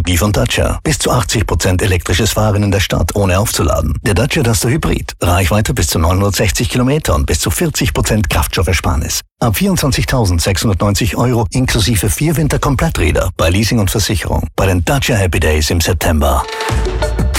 Wie von Dacia. Bis zu 80% elektrisches Fahren in der Stadt, ohne aufzuladen. Der Dacia Duster Hybrid. Reichweite bis zu 960 Kilometer und bis zu 40% Kraftstoffersparnis. Ab 24.690 € inklusive 4 Winterkompletträder bei Leasing und Versicherung. Bei den Dacia Happy Days im September.